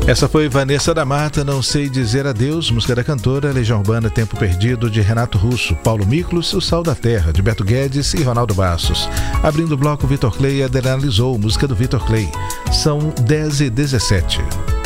Essa foi Vanessa da Mata, Não Sei Dizer Adeus, música da cantora, Legião Urbana, Tempo Perdido, de Renato Russo, Paulo Miklos, O Sal da Terra, de Beto Guedes e Ronaldo Bastos. Abrindo o bloco, Vitor Clay, Adrenalizou, música do Vitor Clay. São 10h17.